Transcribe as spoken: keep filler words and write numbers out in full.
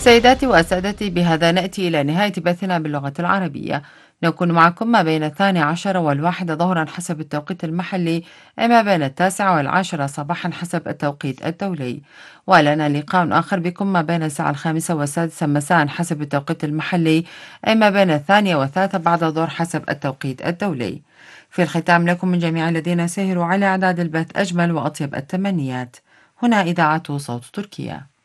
سيداتي وسادتي، بهذا نأتي إلى نهاية بثنا باللغة العربية. نكون معكم ما بين الثاني عشر والواحدة ظهرا حسب التوقيت المحلي، أما بين التاسعة والعاشرة صباحا حسب التوقيت الدولي. ولنا لقاء آخر بكم ما بين الساعة الخامسة والسادسة مساء حسب التوقيت المحلي، أما بين الثانية والثالثة بعد الظهر حسب التوقيت الدولي. في الختام، لكم من جميع الذين سهروا على إعداد البث أجمل وأطيب التمنيات. هنا إذاعة صوت تركيا.